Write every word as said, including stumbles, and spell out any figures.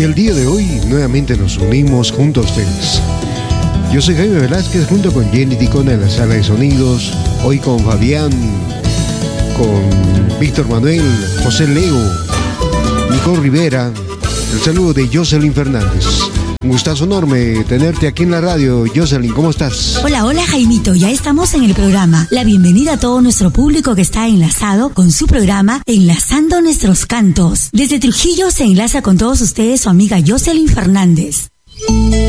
Y el día de hoy nuevamente nos unimos junto a ustedes. Yo soy Jaime Velázquez junto con Jenny Ticona en la sala de sonidos. Hoy con Fabián, con Víctor Manuel, José Leo, Nicole Rivera. El saludo de Jocelyn Fernández. Un gustazo enorme tenerte aquí en la radio. Jocelyn, ¿cómo estás? Hola, hola Jaimito, ya estamos en el programa. La bienvenida a todo nuestro público que está enlazado con su programa Enlazando Nuestros Cantos. Desde Trujillo se enlaza con todos ustedes su amiga Jocelyn Fernández.